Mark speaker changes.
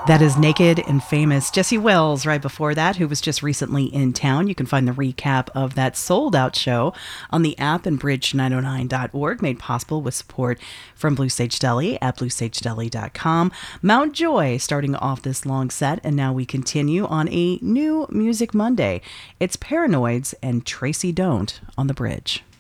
Speaker 1: That is Naked and Famous. Jesse Wells, right before that, who was just recently in town. You can find the recap of that sold out show on the app and bridge909.org, made possible with support from Blue Stage Deli at bluestagedeli.com. Mount Joy starting off this long set, and now we continue on a new Music Monday. It's Paranoids and Tracy Don't on the Bridge.